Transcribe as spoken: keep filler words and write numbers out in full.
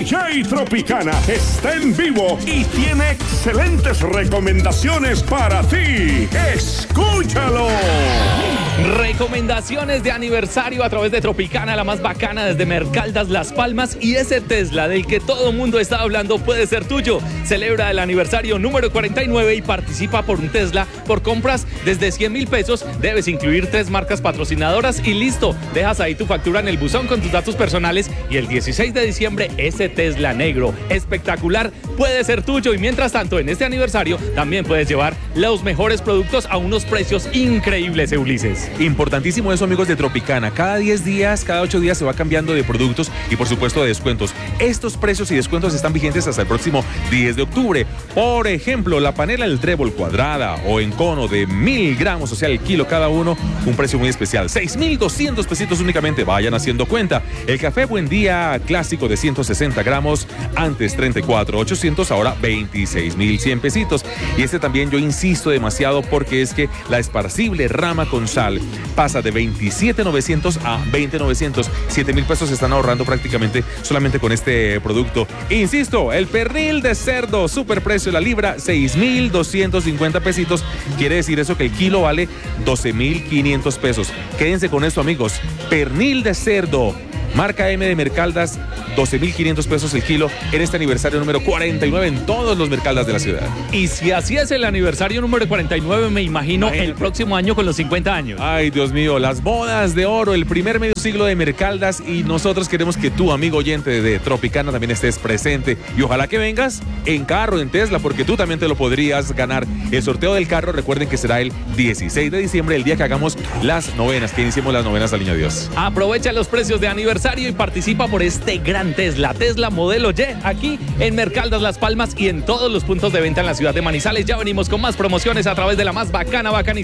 D J Tropicana está en vivo y tiene excelentes recomendaciones para ti. ¡Escúchalo! Recomendaciones de aniversario a través de Tropicana, la más bacana desde Mercaldas, Las Palmas, y ese Tesla del que todo mundo está hablando puede ser tuyo. Celebra el aniversario número cuarenta y nueve y participa por un Tesla por compras desde cien mil pesos. Debes incluir tres marcas patrocinadoras y listo. Dejas ahí tu factura en el buzón con tus datos personales y el dieciséis de diciembre ese Tesla negro espectacular puede ser tuyo. Y mientras tanto, en este aniversario también puedes llevar los mejores productos a unos precios increíbles, Ulises. Importantísimo eso, amigos de Tropicana. Cada diez días, cada ocho días se va cambiando de productos y por supuesto de descuentos. Estos precios y descuentos están vigentes hasta el próximo diez de octubre. Por ejemplo, la panela El Trébol cuadrada o en cono de mil gramos, o sea, el kilo cada uno, un precio muy especial, seis mil doscientos pesitos únicamente. Vayan haciendo cuenta. El café Buen Día clásico de ciento sesenta gramos, antes treinta y cuatro mil ochocientos, ahora veintiséis mil cien pesitos. Y este también yo insisto demasiado porque es que la esparcible rama con sal pasa de veintisiete mil novecientos a veinte mil novecientos. siete mil pesos se están ahorrando prácticamente solamente con este producto. Insisto, el pernil de cerdo, superprecio, la libra, seis mil doscientos cincuenta pesitos. Quiere decir eso que el kilo vale doce mil quinientos pesos. Quédense con esto, amigos. Pernil de cerdo, marca M de Mercaldas, doce mil quinientos pesos el kilo en este aniversario número cuarenta y nueve en todos los Mercaldas de la ciudad. Y si así es el aniversario número cuarenta y nueve, me imagino Imagínate. el próximo año con los cincuenta años. Ay, Dios mío, las bodas de oro, el primer medio siglo de Mercaldas, y nosotros queremos que tú, amigo oyente de Tropicana, también estés presente. Y ojalá que vengas en carro, en Tesla, porque tú también te lo podrías ganar. El sorteo del carro, recuerden que será el dieciséis de diciembre, el día que hagamos las novenas, que iniciemos las novenas al Niño Dios. Aprovecha los precios de aniversario y participa por este gran Tesla, Tesla modelo Y, aquí en Mercaldas, Las Palmas y en todos los puntos de venta en la ciudad de Manizales. Ya venimos con más promociones a través de la más bacana, bacana.